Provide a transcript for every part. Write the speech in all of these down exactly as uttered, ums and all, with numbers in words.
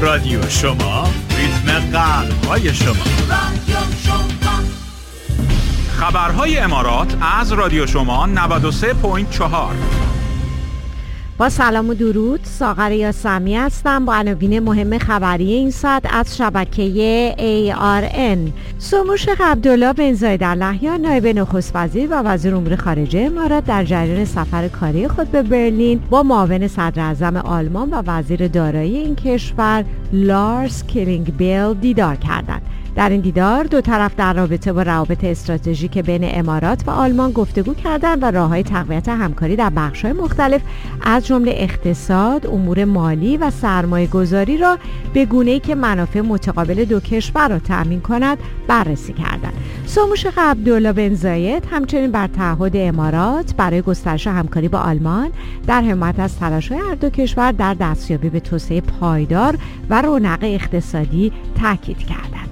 رادیو شما، ریتم قلب‌های شما. رادیو شما. خبرهای امارات از رادیو شما نود و سه ممیز چهار. با سلام و درود، ساغر یاسمی هستم با عناوین مهم خبری این ساعت از شبکه ای آر ان. سمو شیخ عبدالله بن زاید ال نهیان نایب نخست وزیر و وزیر امور خارجه امارات در جریان سفر کاری خود به برلین با معاون صدر اعظم آلمان و وزیر دارایی این کشور لارس کلینگبیل دیدار کردند. در این دیدار دو طرف در رابطه با روابط استراتژیک بین امارات و آلمان گفتگو کردند و راه‌های تقویت همکاری در بخش‌های مختلف از جمله اقتصاد، امور مالی و سرمایه‌گذاری را به گونه‌ای که منافع متقابل دو کشور را تأمین کند بررسی کردند. سمو شیخ عبدالله بن زاید همچنین بر تعهد امارات برای گسترش همکاری با آلمان در حمایت از تلاش‌های هر دو کشور در دستیابی به توسعه پایدار و رونق اقتصادی تاکید کردند.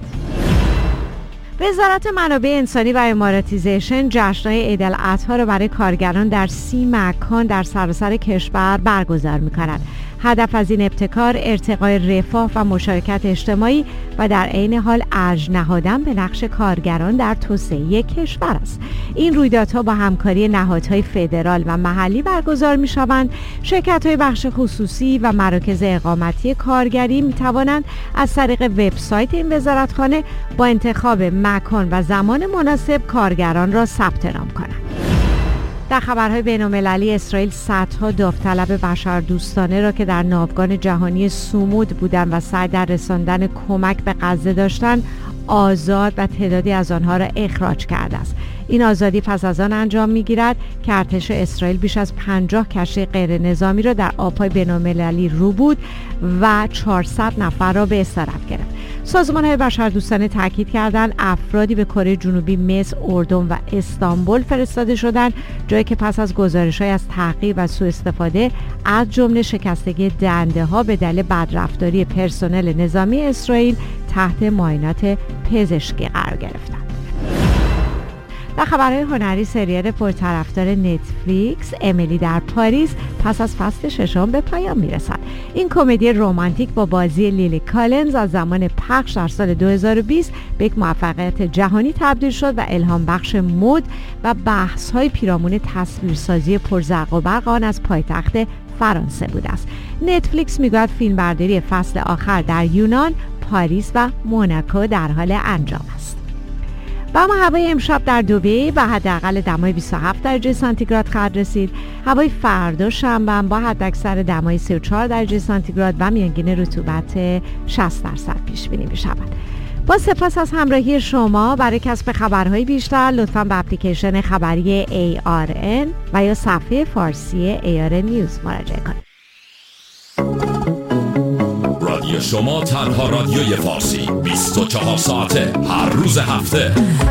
وزارت منابع انسانی و اماراتیزیشن جشن‌های عید الاضحی را برای کارگران در سی مکان در سراسر کشور برگزار می‌کند. هدف از این ابتکار ارتقای رفاه و مشارکت اجتماعی و در عین حال ارج نهادن به نقش کارگران در توسعه کشور است. این رویدادها با همکاری نهادهای فدرال و محلی برگزار می‌شوند. شرکت‌های بخش خصوصی و مراکز اقامتی کارگری می‌توانند از طریق وبسایت این وزارتخانه با انتخاب مکان و زمان مناسب کارگران را ثبت نام کنند. در خبرهای بین‌المللی اسرائیل صدها داوطلب بشردوستانه را که در ناوگان جهانی صمود بودند و سعی در رساندن کمک به غزه داشتند آزاد و تعدادی از آنها را اخراج کرده است. این آزادی پس از آن انجام می‌گیرد که ارتش اسرائیل بیش از پنجاه کشتی غیر نظامی را در آب‌های بین‌المللی ربود و چهارصد نفر را به اسارت گرفت. سازمان‌های بشردوستانه تاکید کردند افرادی به کره جنوبی، مصر، اردن و استانبول فرستاده شدند، جایی که پس از گزارش‌های از تحقیر و سوء استفاده از جمله شکستگی دنده‌ها به دلیل بدرفتاری پرسنل نظامی اسرائیل تحت معاینات پزشکی قرار گرفتند. در خبرهای هنری، سریال پرطرفدار نتفلیکس امیلی در پاریس پس از فصل ششم به پایان میرسد. این کمدی رمانتیک با بازی لیلی کالنز از زمان پخش در سال دو هزار و بیست به یک موفقیت جهانی تبدیل شد و الهام بخش مد و بحث‌های پیرامون تصویرسازی پرزرق و برق آن از پایتخت فرانسه بوده است. نتفلیکس میگوید فیلمبرداری فصل آخر در یونان، پاریس و موناکو در حال انجام است. و اما هوای امشب در دبی با حداقل دمای بیست و هفت درجه سانتیگراد خواهد رسید. هوای فردا شنبه با حداکثر دمای سی و چهار درجه سانتیگراد و میانگین رطوبت شصت درصد پیش بینی می شود. با سپاس از همراهی شما. برای کسب خبرهای بیشتر لطفاً به اپلیکیشن خبری ای آر ان و یا صفحه فارسی ای آر ان نیوز مراجعه کنید. رادیو شما تنها رادیوی فارسی بیست و چهار ساعته هر روز هفته.